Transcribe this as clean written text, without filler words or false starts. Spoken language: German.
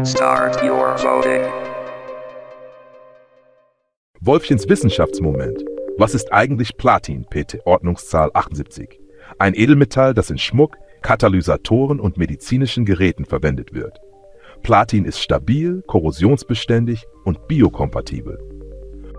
Start your voting. Wolfchens Wissenschaftsmoment. Was ist eigentlich Platin, PT Ordnungszahl 78? Ein Edelmetall, das in Schmuck, Katalysatoren und medizinischen Geräten verwendet wird. Platin ist stabil, korrosionsbeständig und biokompatibel.